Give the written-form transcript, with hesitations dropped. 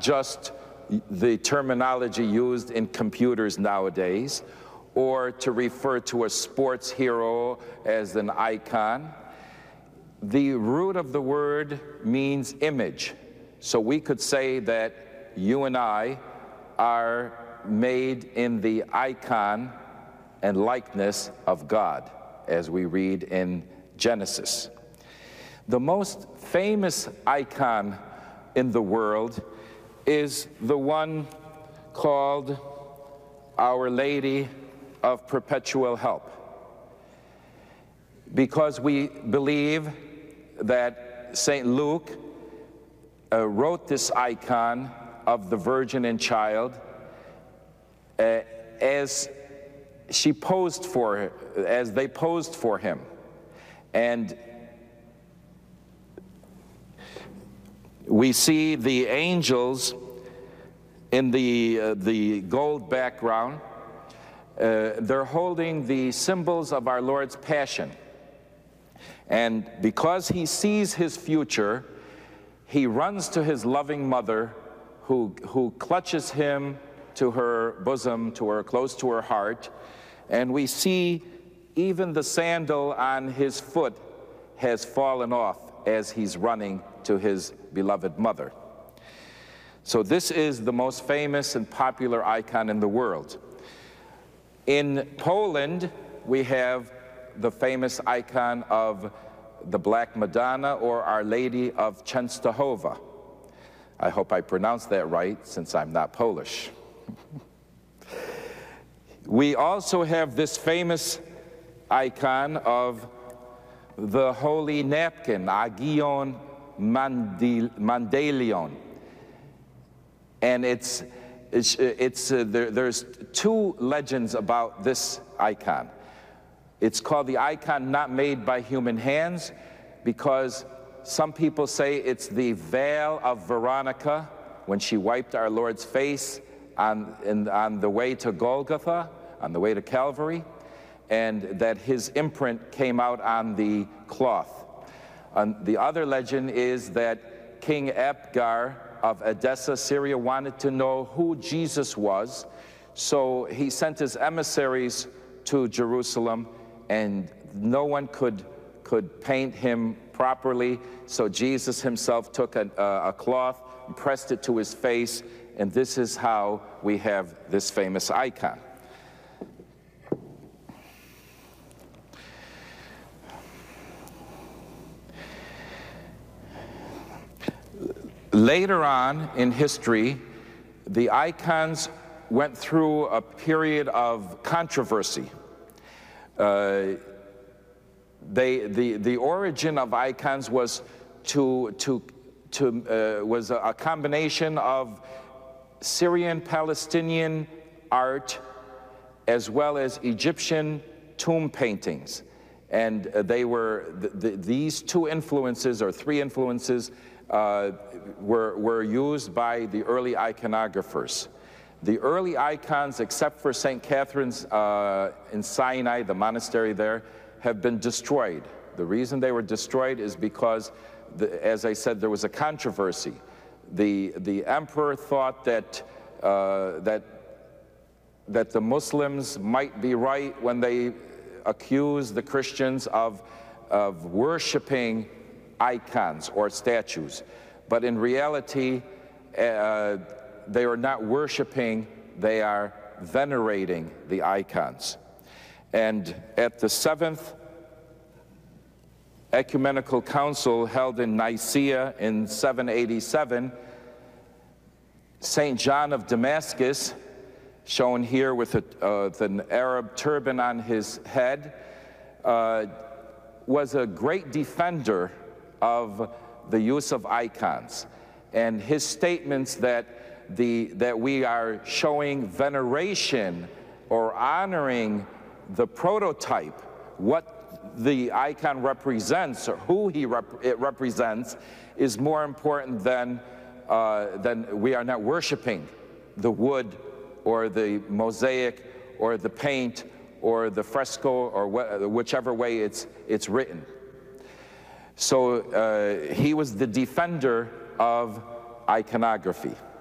just the terminology used in computers nowadays, or to refer to a sports hero as an icon. The root of the word means image. So we could say that you and I are made in the icon and likeness of God, as we read in Genesis. The most famous icon in the world is the one called Our Lady of Perpetual Help, because we believe that St. Luke wrote this icon of the Virgin and Child as they posed for him. And we see the angels in the gold background. They're holding the symbols of our Lord's Passion. And because he sees his future, he runs to his loving mother, who clutches him to her bosom, close to her heart. And we see even the sandal on his foot has fallen off as he's running to his beloved mother. So this is the most famous and popular icon in the world. In Poland, we have the famous icon of the Black Madonna, or Our Lady of Częstochowa. I hope I pronounced that right, since I'm not Polish. We also have this famous icon of the Holy Napkin, Agion Mandalion. And there's two legends about this icon. It's called the icon not made by human hands, because some people say it's the veil of Veronica when she wiped our Lord's face on the way to Golgotha, on the way to Calvary, and that his imprint came out on the cloth. The other legend is that King Abgar of Edessa, Syria, wanted to know who Jesus was, so he sent his emissaries to Jerusalem, and no one could paint him properly, so Jesus himself took a cloth and pressed it to his face, and this is how we have this famous icon. Later on in history, the icons went through a period of controversy. The origin of icons was was a combination of Syrian Palestinian art as well as Egyptian tomb paintings, and they were these two influences, or three influences, were used by the early iconographers. The early icons, except for St. Catherine's in Sinai, the monastery there, have been destroyed. The reason they were destroyed is because, as I said, there was a controversy. The emperor thought that the Muslims might be right when they accused the Christians of worshiping icons or statues, but in reality they are not worshiping, they are venerating the icons. And at the 7th Ecumenical Council held in Nicaea in 787, St. John of Damascus, shown here with an Arab turban on his head, was a great defender of the use of icons, and his statements that we are showing veneration or honoring the prototype, what the icon represents or who it represents, is more important than we are not worshiping the wood or the mosaic or the paint or the fresco or whichever way it's written. So he was the defender of iconography.